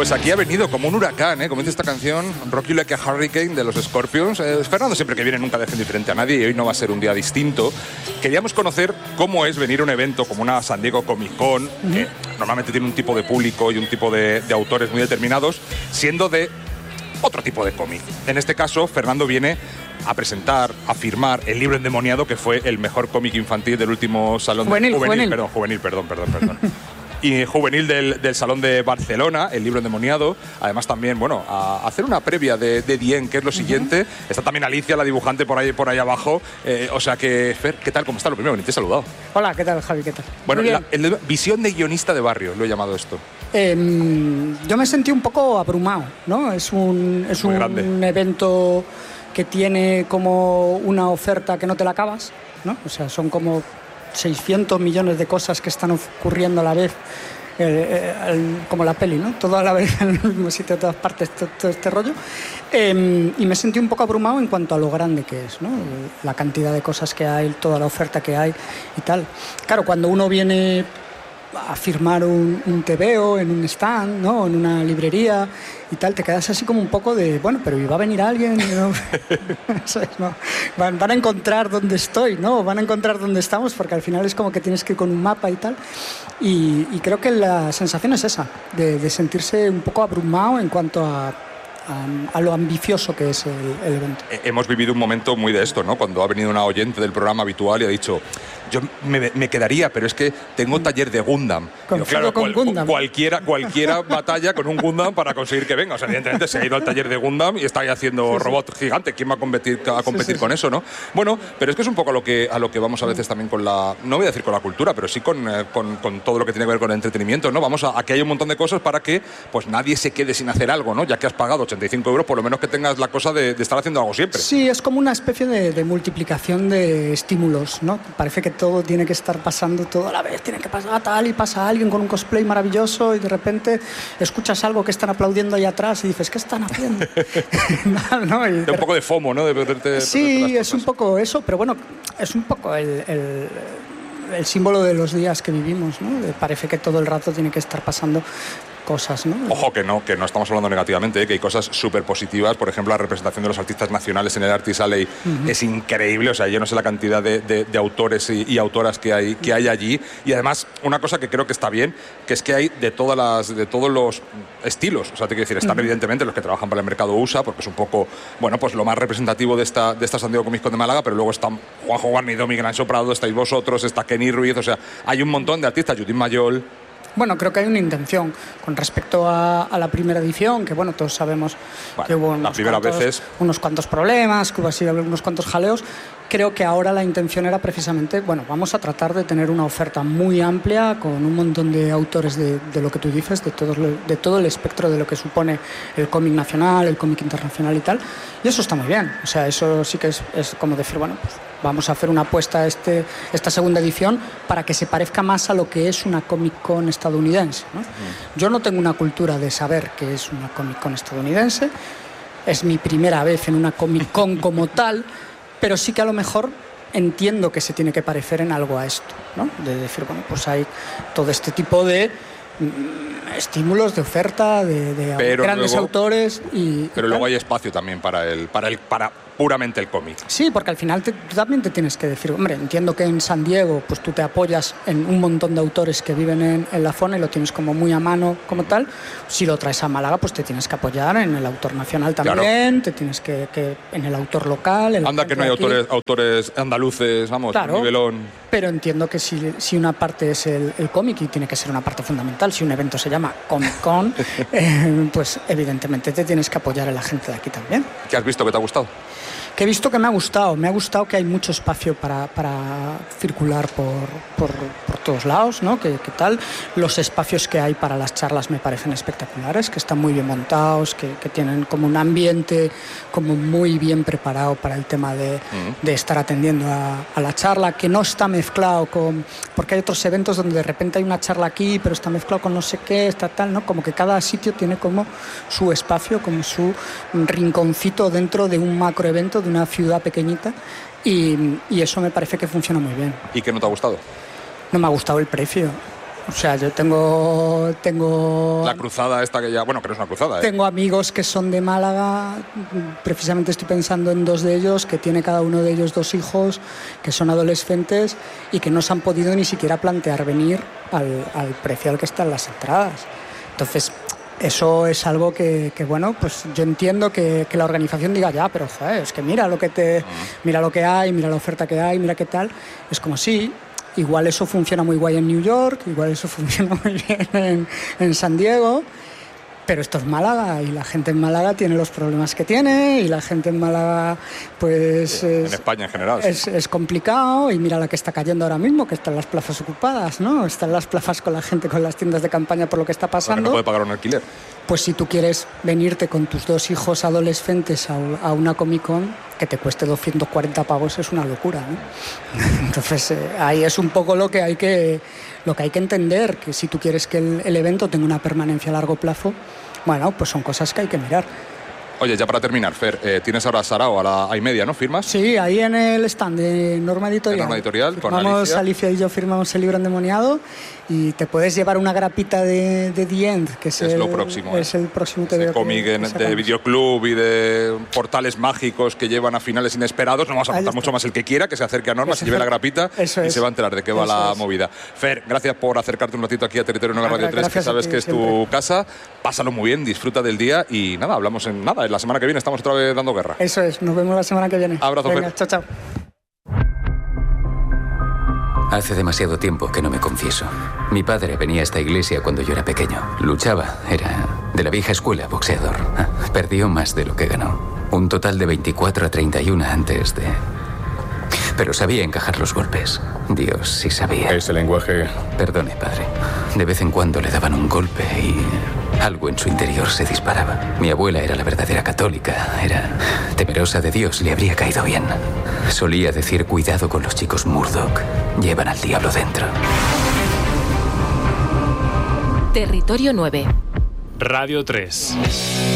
Pues aquí ha venido como un huracán, como dice esta canción, Rock You Like a Hurricane de los Scorpions. Fernando siempre que viene nunca deja indiferente a nadie y hoy no va a ser un día distinto. Queríamos conocer cómo es venir a un evento como una San Diego Comic Con, que normalmente tiene un tipo de público y un tipo de autores muy determinados, siendo de otro tipo de cómic. En este caso, Fernando viene a presentar, a firmar el libro endemoniado, que fue el mejor cómic infantil del último salón juvenil, perdón. Y juvenil del Salón de Barcelona, el libro endemoniado. Además también, bueno, a hacer una previa de Dien, que es lo siguiente. Está también Alicia, la dibujante, por ahí abajo. O sea que, Fer, ¿qué tal? ¿Cómo está? Lo primero, ni te he saludado. Hola, ¿qué tal, Javi? ¿Qué tal? Bueno, visión de guionista de barrio, lo he llamado esto. Yo me sentí un poco abrumado, ¿no? Es un evento que tiene como una oferta que no te la acabas, ¿no? O sea, son como 600 millones de cosas que están ocurriendo a la vez, como la peli, ¿no? Todo a la vez en el mismo sitio, en todas partes, todo este rollo. Y me sentí un poco abrumado en cuanto a lo grande que es, ¿no? La cantidad de cosas que hay, toda la oferta que hay y tal. Claro, cuando uno viene a firmar un TVO en un stand, ¿no? En una librería y tal, te quedas así como un poco de, bueno, pero ¿y va a venir alguien? ¿No? ¿Sabes? No. Van a encontrar dónde estoy, ¿no? Van a encontrar dónde estamos, porque al final es como que tienes que ir con un mapa y tal. Y creo que la sensación es esa, de sentirse un poco abrumado en cuanto a lo ambicioso que es el evento. Hemos vivido un momento muy de esto, ¿no? Cuando ha venido una oyente del programa habitual y ha dicho, yo me quedaría, pero es que tengo taller de Gundam. Claro, Gundam. Cualquiera batalla con un Gundam para conseguir que venga. O sea, evidentemente se ha ido al taller de Gundam y está ahí haciendo robot gigante. ¿Quién va a competir con eso, no? Bueno, pero es que es un poco a lo que vamos a veces también con la, no voy a decir con la cultura, pero sí con todo lo que tiene que ver con el entretenimiento, ¿no? Vamos a que haya un montón de cosas para que pues nadie se quede sin hacer algo, ¿no? Ya que has pagado 85 euros, por lo menos que tengas la cosa de estar haciendo algo siempre. Sí, es como una especie de multiplicación de estímulos, ¿no? Parece que todo tiene que estar pasando todo a la vez, tiene que pasar tal y pasa alguien con un cosplay maravilloso y de repente escuchas algo que están aplaudiendo ahí atrás y dices, ¿qué están haciendo? ¿No? Un poco de FOMO, ¿no? De perderte, sí, es un poco eso, pero bueno, es un poco el símbolo de los días que vivimos, ¿no? Parece que todo el rato tiene que estar pasando cosas, ¿no? Ojo, que no estamos hablando negativamente, que hay cosas súper positivas. Por ejemplo, la representación de los artistas nacionales en el Artist Alley es increíble. O sea, yo no sé la cantidad de autores y autoras que hay allí. Y además, una cosa que creo que está bien, que es que hay de todos los estilos. O sea, te quiero decir, están evidentemente los que trabajan para el mercado USA, porque es un poco, bueno, pues lo más representativo de esta San Diego Comic Con de Málaga, pero luego están Juanjo Guarnido, Miguel Ancho Prado, estáis vosotros, está Kenny Ruiz. O sea, hay un montón de artistas, Judith Mayol. Bueno, creo que hay una intención con respecto a la primera edición, que bueno, todos sabemos que hubo unos cuantos problemas, que hubo así unos cuantos jaleos. Creo que ahora la intención era precisamente, bueno, vamos a tratar de tener una oferta muy amplia con un montón de autores de lo que tú dices, de todo el espectro de lo que supone el cómic nacional, el cómic internacional y tal. Y eso está muy bien. O sea, eso sí que es como decir, bueno, pues vamos a hacer una apuesta esta segunda edición para que se parezca más a lo que es una Comic Con estadounidense, ¿no? Yo no tengo una cultura de saber qué es una Comic Con estadounidense. Es mi primera vez en una Comic Con como tal, pero sí que a lo mejor entiendo que se tiene que parecer en algo a esto, ¿no? De decir, bueno, pues hay todo este tipo de estímulos de oferta de grandes autores pero luego hay espacio también para puramente el cómic. Sí, porque al final tú también te tienes que decir, hombre, entiendo que en San Diego pues tú te apoyas en un montón de autores que viven en la zona y lo tienes como muy a mano como tal. Si lo traes a Málaga, pues te tienes que apoyar en el autor nacional también, claro. Te tienes que en el autor local. Anda que no hay autores andaluces, vamos, claro, nivelón. Pero entiendo que si una parte es el cómic y tiene que ser una parte fundamental, si un evento se llama Comic Con, pues evidentemente te tienes que apoyar en la gente de aquí también. ¿Qué has visto que te ha gustado? Que he visto que me ha gustado que hay mucho espacio para circular por todos lados, ¿no? ¿Qué tal? Los espacios que hay para las charlas me parecen espectaculares, que están muy bien montados, que tienen como un ambiente como muy bien preparado para el tema de estar atendiendo a la charla, que no está mezclado porque hay otros eventos donde de repente hay una charla aquí, pero está mezclado con no sé qué, está tal, ¿no? Como que cada sitio tiene como su espacio, como su rinconcito dentro de un macroevento, de una ciudad pequeñita, y eso me parece que funciona muy bien. ¿Y qué no te ha gustado? No me ha gustado el precio. O sea, yo tengo La cruzada esta que ya... Bueno, que no es una cruzada, ¿eh? Tengo amigos que son de Málaga, precisamente estoy pensando en 2 de ellos, que tiene cada uno de ellos 2 hijos, que son adolescentes y que no se han podido ni siquiera plantear venir al precio al que están las entradas. Entonces, eso es algo que bueno, pues yo entiendo que la organización diga, ya, pero joder, es que mira lo que hay, mira la oferta que hay, mira qué tal. Es como, sí, igual eso funciona muy guay en New York, igual eso funciona muy bien en San Diego, pero esto es Málaga y la gente en Málaga tiene los problemas que tiene y la gente en Málaga pues en España en general es complicado, y mira la que está cayendo ahora mismo, que están las plazas ocupadas, ¿no? Están las plazas con la gente con las tiendas de campaña por lo que está pasando. Porque no puede pagar un alquiler. Pues si tú quieres venirte con tus 2 hijos adolescentes a una Comic Con que te cueste 240 pavos es una locura, ¿no? Entonces ahí es un poco lo que hay que entender, que si tú quieres que el evento tenga una permanencia a largo plazo, bueno, pues son cosas que hay que mirar. Oye, ya para terminar, Fer, tienes ahora a Sarao a la media, ¿no? ¿Firmas? Sí, ahí en el stand de Norma Editorial. Norma Editorial, con Alicia y yo firmamos el libro endemoniado, y te puedes llevar una grapita de The End, que es lo próximo. Es el próximo TV. Cómic de videoclub y de portales mágicos que llevan a finales inesperados. No vamos a contar mucho más. El que quiera que se acerque a Norma, se lleve la grapita y se va a enterar de qué va la movida. Fer, gracias por acercarte un ratito aquí a Territorio 9 Radio 3, que sabes que es tu casa. Pásalo muy bien, disfruta del día y nada, hablamos en la semana que viene estamos otra vez dando guerra. Eso es, nos vemos la semana que viene. Abrazo, Venga, Fer. Chao. Hace demasiado tiempo que no me confieso. Mi padre venía a esta iglesia cuando yo era pequeño. Luchaba, era de la vieja escuela, boxeador. Perdió más de lo que ganó. Un total de 24-31 antes de... Pero sabía encajar los golpes. Dios, sí sabía. Ese lenguaje... Perdone, padre. De vez en cuando le daban un golpe y algo en su interior se disparaba. Mi abuela era la verdadera católica. Era temerosa de Dios, le habría caído bien. Solía decir, cuidado con los chicos Murdoch. Llevan al diablo dentro. Territorio 9. Radio 3.